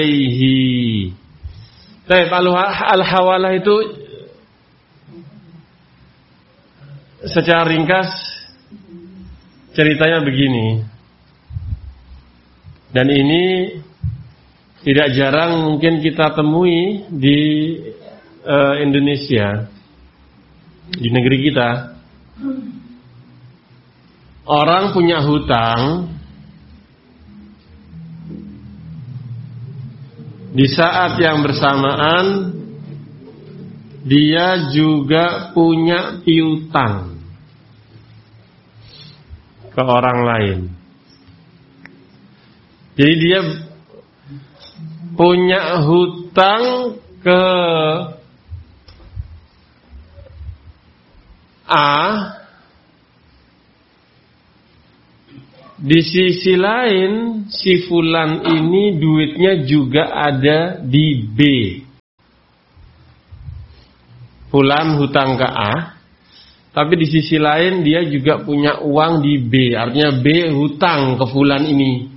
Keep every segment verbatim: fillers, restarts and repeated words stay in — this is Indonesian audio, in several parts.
alaihi. Baik, al-hawalah itu secara ringkas ceritanya begini. Dan ini tidak jarang mungkin kita temui di uh, Indonesia, di negeri kita. Orang punya hutang, di saat yang bersamaan dia juga punya piutang ke orang lain. Jadi dia punya hutang ke A, di sisi lain si fulan ini duitnya juga ada di B. Fulan hutang ke A, tapi di sisi lain dia juga punya uang di B. Artinya B hutang ke fulan ini.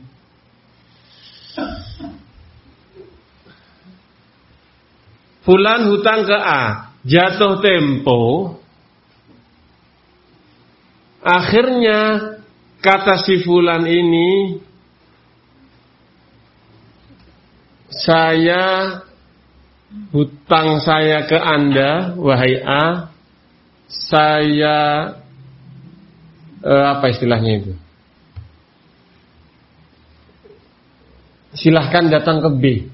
Fulan hutang ke A, jatuh tempo, akhirnya kata si fulan ini, saya hutang saya ke Anda, wahai A, saya eh, apa istilahnya itu? Silahkan datang ke B.